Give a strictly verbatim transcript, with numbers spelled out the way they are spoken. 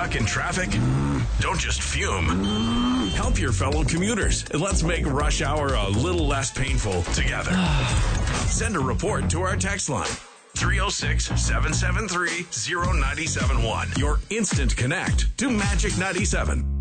Stuck in traffic? Don't just fume. Help your fellow commuters and let's make rush hour a little less painful together. Send a report to our text line. three oh six, seven seven three, oh nine seven one. Your instant connect to Magic ninety-seven.